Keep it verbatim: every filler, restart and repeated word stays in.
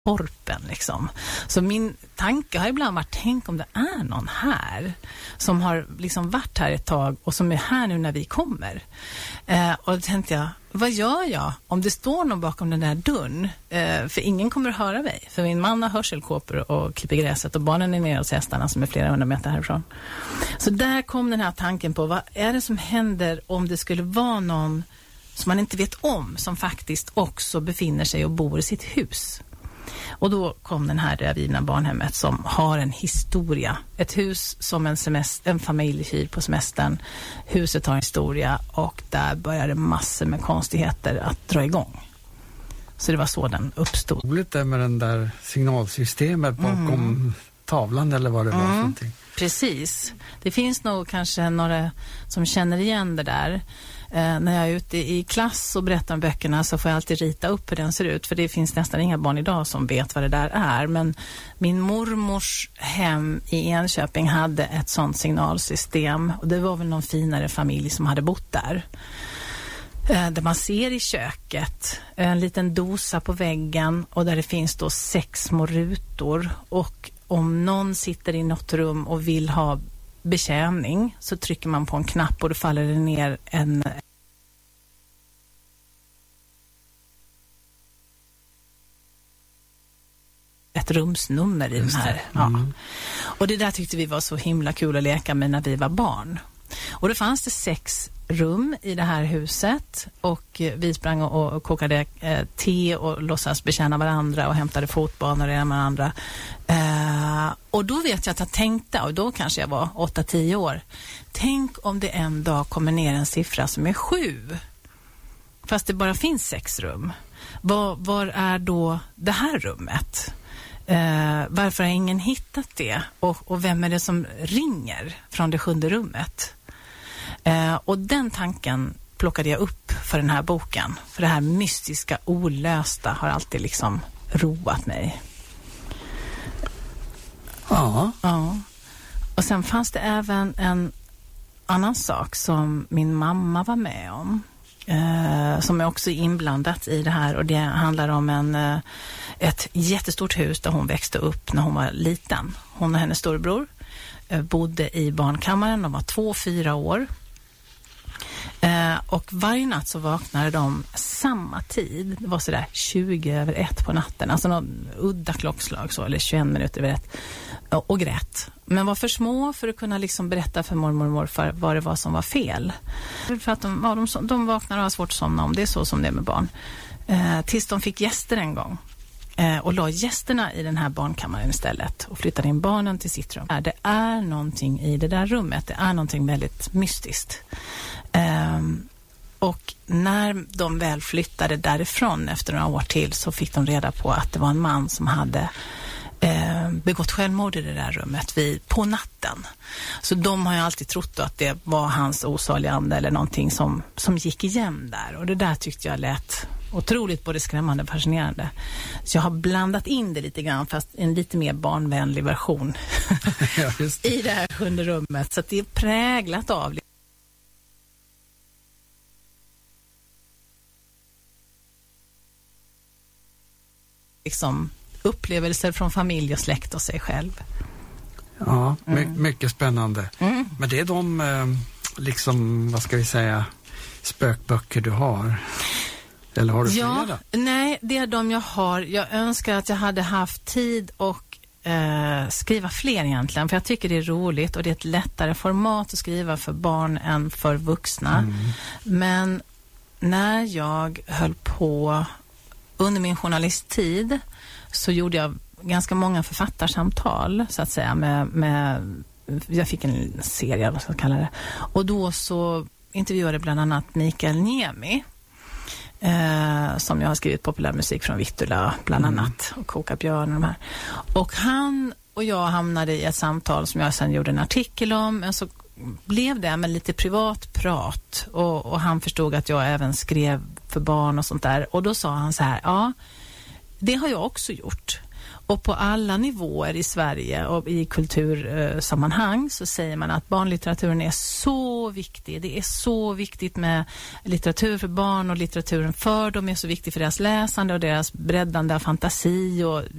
torpen liksom. Så min tanke har ibland varit, tänk om det är någon här som har liksom varit här ett tag och som är här nu när vi kommer. Eh, och då tänkte jag, vad gör jag om det står någon bakom den där dörren? Eh, för ingen kommer att höra mig. För min man har hörselkåpor och klipper gräset och barnen är nere hos hästarna som är flera hundra meter härifrån. Så där kom den här tanken på, vad är det som händer om det skulle vara någon som man inte vet om som faktiskt också befinner sig och bor i sitt hus. Och då kom den här övergivna barnhemmet som har en historia. Ett hus som en, semester, en familj hyr på semestern. Huset har en historia och där började massor med konstigheter att dra igång. Så det var så den uppstod. Roligt det med den där signalsystemet bakom mm. tavlan eller vad det var mm. för någonting. Precis. Det finns nog kanske några som känner igen det där. Eh, när jag är ute i klass och berättar om böckerna så får jag alltid rita upp hur den ser ut. För det finns nästan inga barn idag som vet vad det där är. Men min mormors hem i Enköping hade ett sånt signalsystem. Och det var väl någon finare familj som hade bott där. Eh, där man ser i köket en liten dosa på väggen och där det finns då sex små rutor. Och om någon sitter i något rum och vill ha betjäning så trycker man på en knapp och då faller det ner en ett rumsnummer i den här. Ja. Mm. Och det där tyckte vi var så himla kul att leka med när vi var barn. Och då fanns det sex rum i det här huset och vi sprang och, och kokade eh, te och låtsas betjäna varandra och hämtade fotbanor och med andra. Eh, och då vet jag att jag tänkte, och då kanske jag var åtta tio år, tänk om det en dag kommer ner en siffra som är sju. Fast det bara finns sex rum. Var, var är då det här rummet? Eh, varför har ingen hittat det? Och, och vem är det som ringer från det sjunde rummet? Eh, och den tanken plockade jag upp för den här boken. För det här mystiska, olösta har alltid liksom roat mig. Ja. Ja. Och sen fanns det även en annan sak som min mamma var med om. Eh, som är också inblandat i det här. Och det handlar om en, eh, ett jättestort hus där hon växte upp när hon var liten. Hon och hennes storebror eh, bodde i barnkammaren. De var två, fyra år. Eh, och varje natt så vaknade de samma tid. Det var sådär tjugo över ett på natten. Alltså någon udda klockslag så, eller tjugoen minuter över ett. Och, och grät. Men var för små för att kunna liksom berätta för mormor och morfar vad det var som var fel. För att de, ja, de, de vaknar och har svårt att somna om. Det är så som det är med barn. Eh, tills de fick gäster en gång. Eh, och la gästerna i den här barnkammaren istället. Och flyttade in barnen till sitt rum. Det är någonting i det där rummet. Det är någonting väldigt mystiskt. Um, och när de väl flyttade därifrån efter några år till så fick de reda på att det var en man som hade eh, begått självmord i det där rummet vid, på natten. Så de har ju alltid trott att det var hans osaliga ande eller någonting som, som gick igen där. Och det där tyckte jag lät otroligt både skrämmande och fascinerande. Så jag har blandat in det lite grann fast en lite mer barnvänlig version ja, just det. i det här sjunde rummet. Så att det är präglat av liksom upplevelser från familj och släkt och sig själv. Ja, my- mm. mycket spännande. Mm. Men det är de eh, liksom, vad ska vi säga, spökböcker du har? Eller har du ja, flera? Nej, det är de jag har. Jag önskar att jag hade haft tid och eh, skriva fler egentligen. För jag tycker det är roligt och det är ett lättare format att skriva för barn än för vuxna. Mm. Men när jag höll på under min journalisttid så gjorde jag ganska många författarsamtal så att säga med, med jag fick en serie vad ska jag kalla det. Och då så intervjuade bland annat Mikael Niemi eh, som jag har skrivit populärmusik från Vittula bland mm. annat och Koka björn och de här. Och han och jag hamnade i ett samtal som jag sen gjorde en artikel om, men så blev det med lite privat prat och, och han förstod att jag även skrev för barn och sånt där. Och då sa han så här, ja, det har jag också gjort. Och på alla nivåer i Sverige och i kultursammanhang så säger man att barnlitteraturen är så viktig. Det är så viktigt med litteratur för barn och litteraturen för dem är så viktig för deras läsande och deras breddande av fantasi och